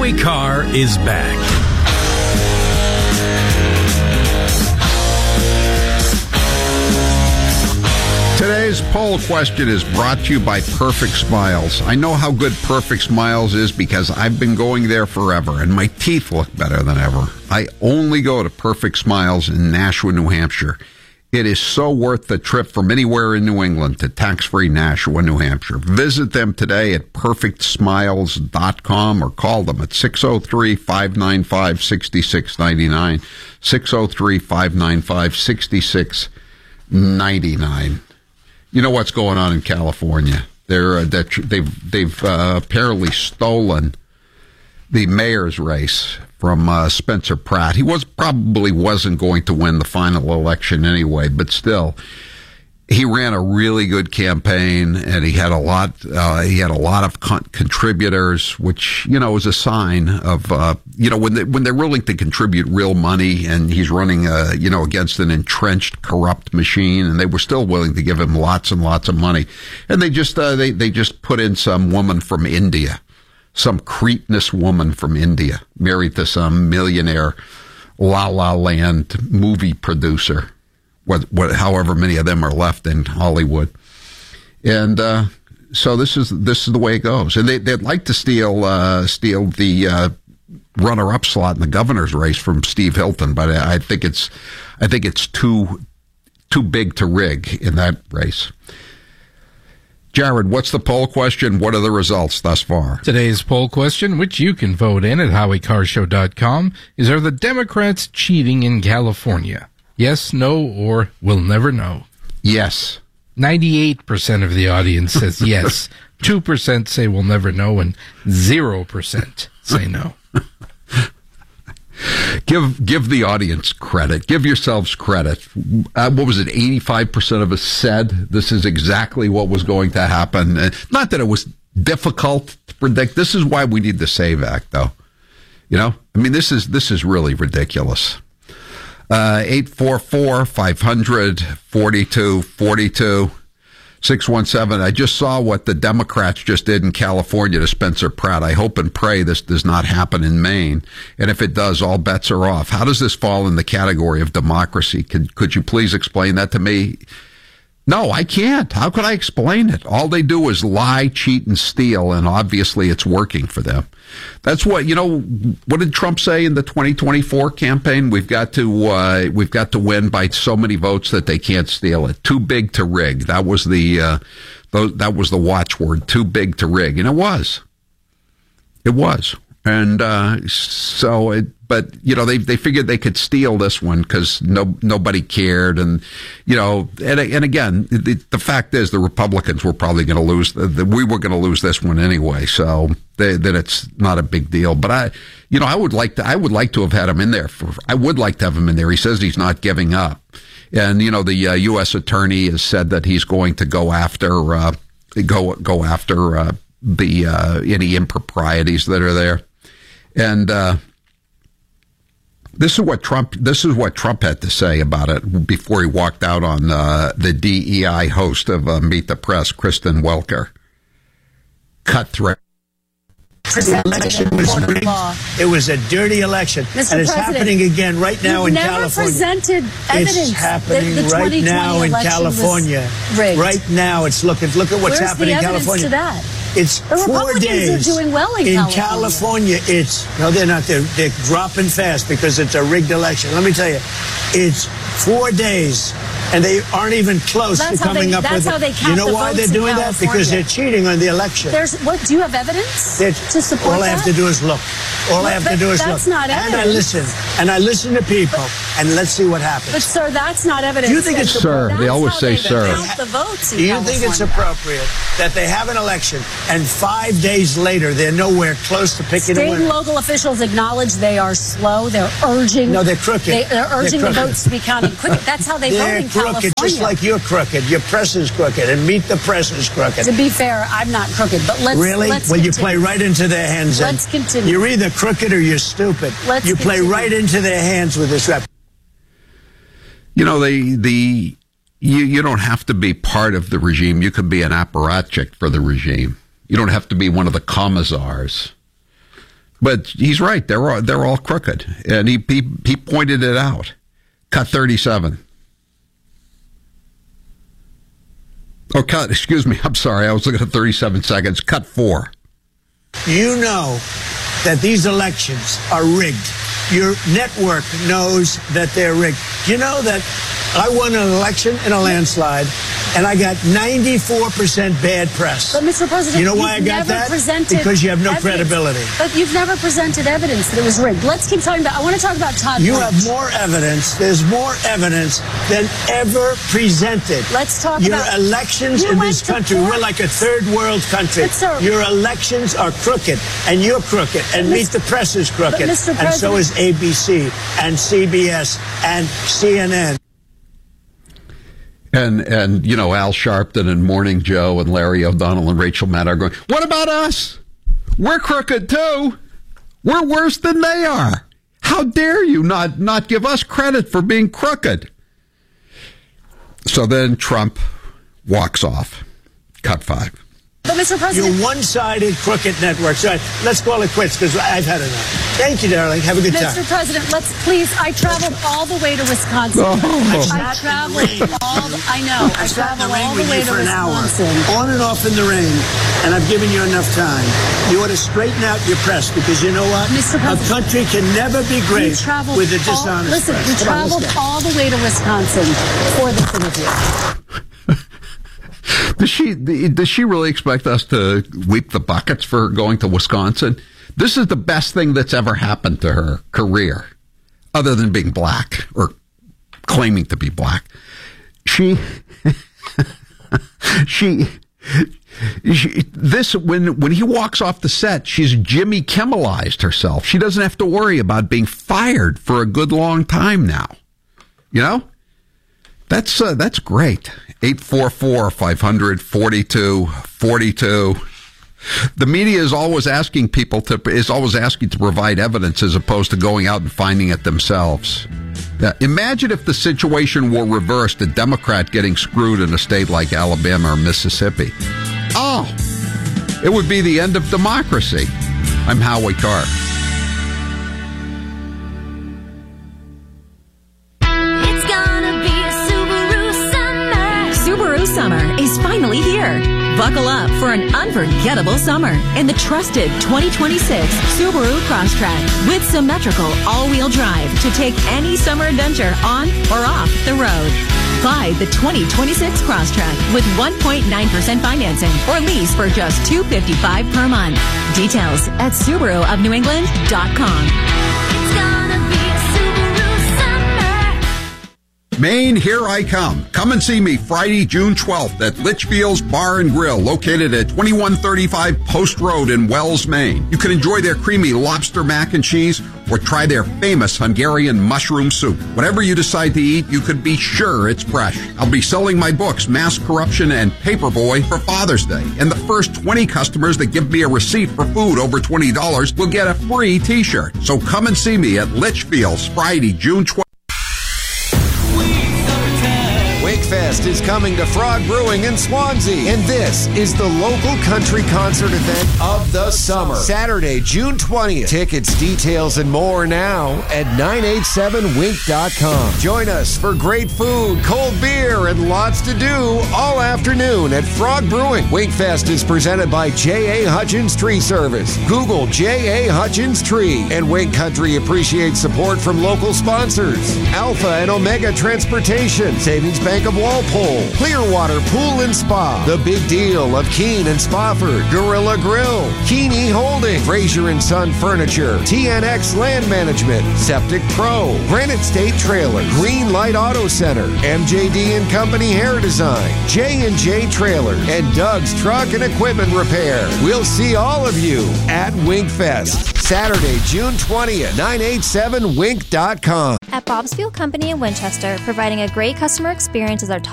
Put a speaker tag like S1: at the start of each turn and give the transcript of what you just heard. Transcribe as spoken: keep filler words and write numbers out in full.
S1: Howie Carr is back.
S2: Today's poll question is brought to you by Perfect Smiles. I know how good Perfect Smiles is because I've been going there forever, and my teeth look better than ever. I only go to Perfect Smiles in Nashua, New Hampshire. It is so worth the trip from anywhere in New England to tax-free Nashua, New Hampshire. Visit them today at perfect smiles dot com or call them at six oh three, five nine five, six six nine nine, six oh three, five nine five, six six nine nine. You know what's going on in California? They're uh, they've they've uh, apparently stolen the mayor's race from uh, Spencer Pratt. He was probably wasn't going to win the final election anyway, but still, he ran a really good campaign, and he had a lot. Uh, he had a lot of con- contributors, which you know is a sign of uh, you know when they, when they're willing to contribute real money, and he's running uh, you know against an entrenched, corrupt machine, and they were still willing to give him lots and lots of money, and they just uh, they they just put in some woman from India, some cretinous woman from India, married to some millionaire, La La Land movie producer. What, what, however many of them are left in Hollywood, and uh, so this is this is the way it goes. And they, they'd like to steal uh, steal the uh, runner-up slot in the governor's race from Steve Hilton, but I think it's I think it's too too big to rig in that race. Jared, what's the poll question? What are the results thus far?
S3: Today's poll question, which you can vote in at howie carr show dot com, is: are the Democrats cheating in California? Yes, no, or we'll never know.
S2: Yes.
S3: ninety-eight percent of the audience says yes. two percent say we'll never know, and zero percent say no.
S2: Give give the audience credit. Give yourselves credit. Uh, what was it? eighty-five percent of us said this is exactly what was going to happen. Uh, not that it was difficult to predict. This is why we need the SAVE Act, though. You know? I mean, this is this is really ridiculous. Uh, eight four four, five hundred, forty-two forty-two, six one seven. I just saw what the Democrats just did in California to Spencer Pratt. I hope and pray this does not happen in Maine. And if it does, all bets are off. How does this fall in the category of democracy? Could, could you please explain that to me? No, I can't. How could I explain it? All they do is lie, cheat, and steal, and obviously it's working for them. That's what, you know, what did Trump say in the twenty twenty-four campaign? We've got to, uh, we've got to win by so many votes that they can't steal it. Too big to rig. That was the, uh, that was the watchword. Too big to rig. And it was. It was. And, uh, so it, but, you know, they, they figured they could steal this one because no, nobody cared. And, you know, and, and again, the, the fact is the Republicans were probably going to lose, the, the, we were going to lose this one anyway. So they, that it's not a big deal. But I, you know, I would like to, I would like to have had him in there for, I would like to have him in there. He says he's not giving up. And, you know, the uh, U S attorney has said that he's going to go after, uh, go, go after, uh, the, uh, any improprieties that are there. And, uh, This is what Trump. This is what Trump had to say about it before he walked out on uh, the D E I host of uh, Meet the Press, Kristen Welker. Cutthroat.
S4: The election was rigged. It was a dirty election,
S5: Mister
S4: and it's
S5: President,
S4: happening again right now in
S5: never
S4: California.
S5: Presented evidence
S4: it's happening
S5: that the
S4: right now in California. Right now, it's looking. Look at what's
S5: Where's
S4: happening in California.
S5: To that?
S4: It's
S5: the
S4: four
S5: Republicans
S4: days
S5: are doing well in,
S4: in
S5: California.
S4: California. It's no, they're not. They're they're dropping fast because it's a rigged election. Let me tell you, it's four days. And they aren't even close
S5: that's
S4: to coming
S5: they,
S4: up
S5: that's
S4: with
S5: how
S4: it.
S5: they count
S4: You know
S5: the
S4: why they're
S5: votes
S4: doing
S5: in
S4: that? Because they're cheating on the election.
S5: There's what? Do you have evidence
S4: they're,
S5: to support
S4: all I have
S5: that?
S4: to do is look. All
S5: but,
S4: I have to do is
S5: that's
S4: look.
S5: Not evidence.
S4: And I listen. And I listen to people. But, and let's see what happens.
S5: But sir, that's not evidence.
S4: Do you think it's
S2: sir?
S5: That's
S2: they always say
S5: they
S2: sir.
S5: Count the votes in
S4: do you
S5: California.
S4: think it's appropriate that they have an election and five days later they're nowhere close to picking
S5: State
S4: a winner?
S5: and local officials acknowledge they are slow. They're urging.
S4: No, they're crooked.
S5: They, they're urging
S4: they're
S5: the votes to be counted quick. That's how they
S4: they're
S5: vote in
S4: crooked,
S5: California.
S4: just like you're crooked. Your press is crooked, and Meet the Press is crooked.
S5: To be fair, I'm not crooked, but let's
S4: really.
S5: Let's
S4: well,
S5: continue.
S4: you play right into their hands.
S5: Let's continue.
S4: You're either crooked or you're stupid.
S5: Let's
S4: you play
S5: continue.
S4: right into their hands with this rep.
S2: You know, the the you you don't have to be part of the regime. You can be an apparatchik for the regime. You don't have to be one of the commissars. But he's right. They're all, they're all crooked. And he, he, he pointed it out. Cut thirty-seven. Oh, cut, excuse me. I'm sorry. I was looking at thirty-seven seconds. Cut four.
S4: You know that these elections are rigged. Your network knows that they're rigged. You know that I won an election in a landslide, and I got ninety-four percent bad press.
S5: But, Mister President,
S4: you know why I
S5: you've
S4: got
S5: never
S4: that?
S5: presented
S4: Because you have no
S5: evidence.
S4: credibility.
S5: But you've never presented evidence that it was rigged. Let's keep talking about, I want to talk about Todd
S4: You
S5: Blanche.
S4: have more evidence. There's more evidence than ever presented.
S5: Let's talk
S4: Your
S5: about...
S4: elections
S5: You
S4: in
S5: went
S4: this
S5: to
S4: country,
S5: court.
S4: we're like a third world country.
S5: But, sir-
S4: Your elections are crooked, and you're crooked, and
S5: But,
S4: Meet the Press is crooked,
S5: but, Mister
S4: and so
S5: President-
S4: is A B C, and C B S, and C N N.
S2: And, and you know, Al Sharpton and Morning Joe and Larry O'Donnell and Rachel Maddow are going, what about us? We're crooked, too. We're worse than they are. How dare you not, not give us credit for being crooked? So then Trump walks off. Cut five.
S5: But, Mister President...
S4: Your one-sided crooked network. So let's call it quits, because I've had enough. Thank you, darling. Have a good
S5: Mister
S4: time.
S5: President, let's please. I traveled all the way to Wisconsin.
S2: Oh.
S5: I traveled all. The, I know. I
S4: I sat in
S5: traveled
S4: the rain
S5: all the
S4: with
S5: way
S4: you
S5: to
S4: for an hour,
S5: Wisconsin.
S4: on and off in the rain, and I've given you enough time. You ought to straighten out your press, because you know what?
S5: Mister
S4: A
S5: President,
S4: country can never be
S5: We
S4: great
S5: traveled
S4: with a
S5: all,
S4: dishonest
S5: listen,
S4: press.
S5: we
S4: Come on, let's
S5: traveled
S4: go.
S5: all the way to Wisconsin for this interview.
S2: Does she, does she really expect us to weep the buckets for going to Wisconsin? This is the best thing that's ever happened to her career, other than being black or claiming to be black. She, she, she, this, when, when he walks off the set, she's Jimmy Kimmelized herself. She doesn't have to worry about being fired for a good long time now. You know? That's, uh, that's great. eight four four, five hundred, forty-two forty-two. The media is always asking people to, is always asking to provide evidence as opposed to going out and finding it themselves. Now, imagine if the situation were reversed, a Democrat getting screwed in a state like Alabama or Mississippi. Oh, it would be the end of democracy. I'm Howie Carr.
S1: It's gonna be a Subaru summer.
S6: Subaru summer is finally here. Buckle up for an unforgettable summer in the trusted twenty twenty-six Subaru Crosstrek with symmetrical all-wheel drive to take any summer adventure on or off the road. Buy the twenty twenty-six Crosstrek with one point nine percent financing or lease for just two hundred fifty-five dollars per month. Details at Subaru of New England dot com.
S1: It's gonna be a Subaru summer.
S2: Maine, here I come. Come and see me Friday, June twelfth at Litchfield's Bar and Grill, located at twenty-one thirty-five Post Road in Wells, Maine. You can enjoy their creamy lobster mac and cheese or try their famous Hungarian mushroom soup. Whatever you decide to eat, you can be sure it's fresh. I'll be selling my books, Mass Corruption and Paperboy, for Father's Day. And the first twenty customers that give me a receipt for food over twenty dollars will get a free t-shirt. So come and see me at Litchfield's Friday, June twelfth.
S7: Wakefest is coming to Frog Brewing in Swansea, and this is the local country concert event of the summer. Saturday, June twentieth. Tickets, details, and more now at nine eight seven wink dot com. Join us for great food, cold beer, and lots to do all afternoon at Frog Brewing. Wakefest is presented by J A. Hutchins Tree Service. Google J A. Hutchins Tree, and Wake Country appreciates support from local sponsors. Alpha and Omega Transportation, Savings Bank of Walpole, Clearwater Pool and Spa, The Big Deal of Keene and Spofford, Gorilla Grill, Keeney Holding, Fraser and Son Furniture, T N X Land Management, Septic Pro, Granite State Trailer, Green Light Auto Center, M J D and Company Hair Design, J and J Trailer, and Doug's Truck and Equipment Repair. We'll see all of you at Winkfest, Saturday, June twentieth, nine eight seven wink dot com.
S8: At Bob's Fuel Company in Winchester, providing a great customer experience is our top